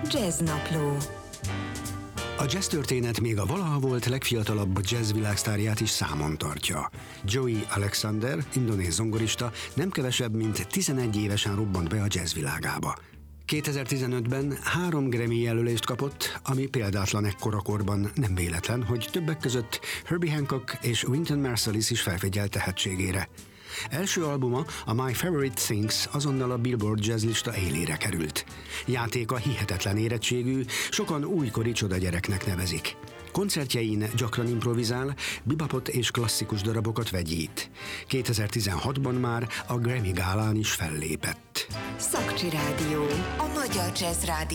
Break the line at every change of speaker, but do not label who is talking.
Jazz Napló.
A jazz történet még a valaha volt legfiatalabb jazz világsztárját is számon tartja. Joey Alexander, indonéz zongorista, nem kevesebb, mint 11 évesen robbant be a jazz világába. 2015-ben 3 Grammy jelölést kapott, ami példátlan ekkora korban nem véletlen, hogy többek között Herbie Hancock és Wynton Marsalis is felfigyelt tehetségére. Első albuma, a My Favorite Things azonnal a Billboard Jazz lista élére került. Játéka hihetetlen érettségű, sokan újkori csodagyereknek nevezik. Koncertjein gyakran improvizál, bebopot és klasszikus darabokat vegyít. 2016-ban már a Grammy gálán is fellépett.
Szakcsi Rádió, a magyar jazz rádió.